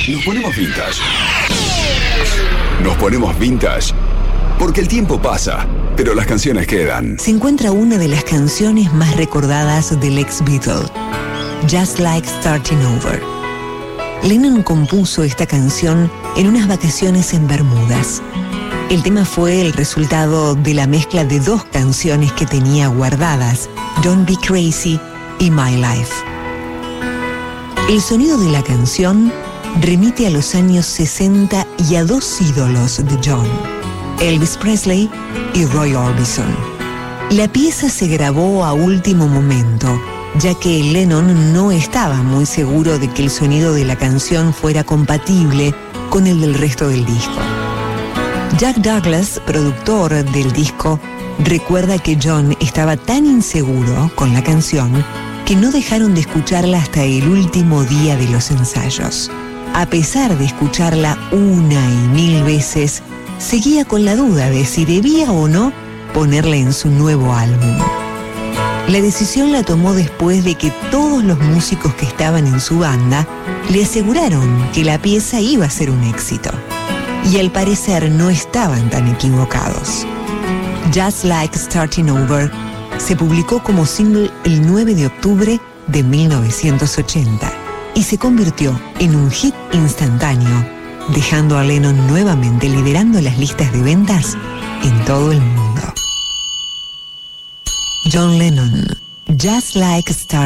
Nos ponemos vintage. Nos ponemos vintage porque el tiempo pasa, pero las canciones quedan. Se encuentra una de las canciones más recordadas del ex Beatle, Just Like Starting Over. Lennon compuso esta canción en unas vacaciones en Bermudas. El tema fue el resultado de la mezcla de dos canciones que tenía guardadas, Don't Be Crazy y My Life. El sonido de la canción remite a los años 60 y a dos ídolos de John, Elvis Presley y Roy Orbison. La pieza se grabó a último momento, ya que Lennon no estaba muy seguro de que el sonido de la canción fuera compatible con el del resto del disco. Jack Douglas, productor del disco, recuerda que John estaba tan inseguro con la canción que no dejaron de escucharla hasta el último día de los ensayos. A pesar de escucharla una y mil veces, seguía con la duda de si debía o no ponerla en su nuevo álbum. La decisión la tomó después de que todos los músicos que estaban en su banda le aseguraron que la pieza iba a ser un éxito. Y al parecer no estaban tan equivocados. Just Like Starting Over se publicó como single el 9 de octubre de 1980 y se convirtió en un hit instantáneo, dejando a Lennon nuevamente liderando las listas de ventas en todo el mundo. John Lennon, Just Like Starting